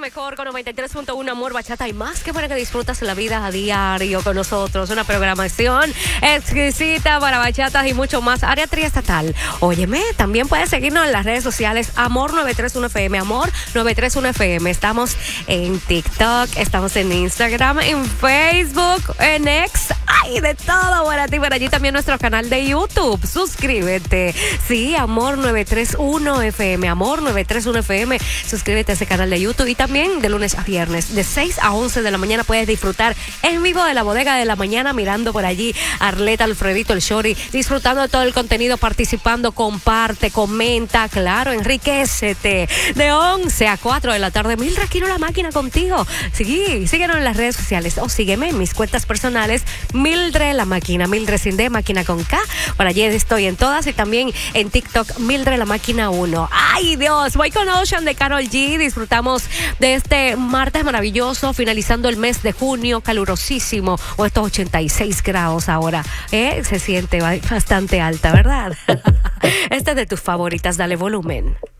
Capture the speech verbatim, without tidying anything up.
mejor con noventa y tres punto uno Amor, Bachata y más. Qué bueno que disfrutas la vida a diario con nosotros. Una programación exquisita para bachatas y mucho más. Área triestatal. Óyeme, también puedes seguirnos en las redes sociales. Amor nueve tres uno F M. Amor nueve tres uno F M. Estamos en TikTok, estamos en Instagram, en Facebook, en X. ¡Ay, de todo para ti! Por allí también nuestro canal de YouTube. Suscríbete. Sí, Amor nueve tres uno F M. Amor nueve tres uno F M. Suscríbete a ese canal de YouTube. Y también de lunes a viernes, de seis a once de la mañana, puedes disfrutar en vivo de la bodega de la mañana, mirando por allí a Arleta, Alfredito, el Shori, disfrutando de todo el contenido, participando, comparte, comenta, claro, enriquécete. De once a cuatro de la tarde, Mildred Aquino La Máquina contigo. Sí, síguenos en las redes sociales o sígueme en mis cuentas personales, Mildred La Máquina, Mildred sin D, Máquina con K. Por allí estoy en todas y también en TikTok, Mildred La Máquina uno. ¡Ay, Dios! Voy con Ocean de Karol G. Disfrutamos de este martes maravilloso, finalizando el mes de junio, calurosísimo, o estos ochenta y seis grados ahora. ¿Eh? Se siente bastante alta, ¿verdad? Esta es de tus favoritas, dale volumen.